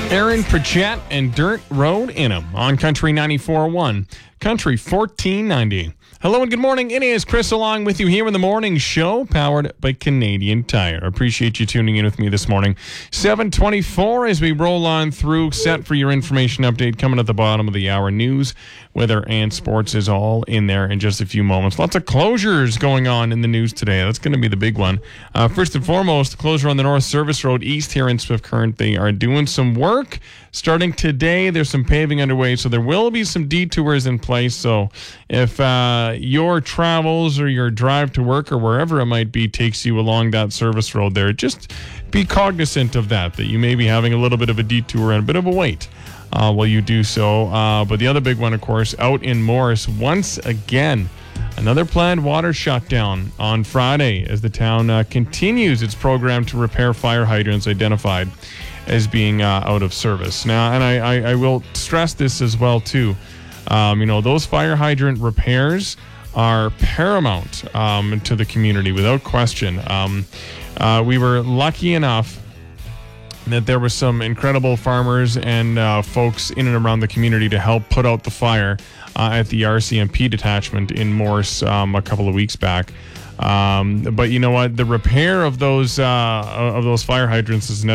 Aaron Pritchett and Dirt Road in 'em on Country 94.1, Country 1490. Hello and good morning. It is Chris along with you here in the morning show, powered by Canadian Tire. Appreciate you tuning in with me this morning. 7:24 as we roll on through, set for your information update coming at the bottom of the hour. News, weather, and sports is all in there in just a few moments. Lots of closures going on in the news today. That's going to be the big one. First and foremost, closure on the North Service Road East here in Swift Current. They are doing some work starting today. There's some paving underway, so there will be some detours in place. So if your travels or your drive to work or wherever it might be takes you along that service road there, just be cognizant of that you may be having a little bit of a detour and a bit of a wait while you do so. But the other big one, of course, out in Morris, once again, another planned water shutdown on Friday as the town continues its program to repair fire hydrants identified as being out of service. Now, and I will stress this as well, too. Those fire hydrant repairs are paramount to the community, without question. We were lucky enough that there were some incredible farmers and folks in and around the community to help put out the fire at the RCMP detachment in Morse a couple of weeks back. But you know what? The repair of those fire hydrants is